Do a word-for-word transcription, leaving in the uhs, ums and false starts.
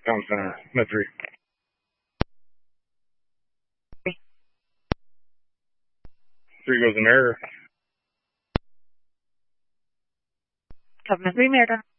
Town Center, Med three. Three goes America. Government three America.